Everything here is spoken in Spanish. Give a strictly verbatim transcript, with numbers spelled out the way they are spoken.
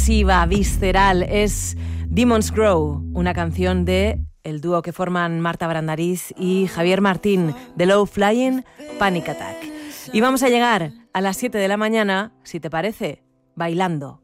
Masiva, visceral, es Demons Grow, una canción de el dúo que forman Marta Brandariz y Javier Martín, de Low Flying Panic Attack. Y vamos a llegar a las siete de la mañana, si te parece, bailando.